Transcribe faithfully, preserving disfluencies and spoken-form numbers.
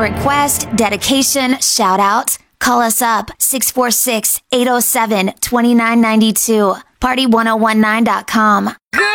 request, dedication, shout out, call us up six four six, eight oh seven, two nine nine two. party ten nineteen dot com. Girl,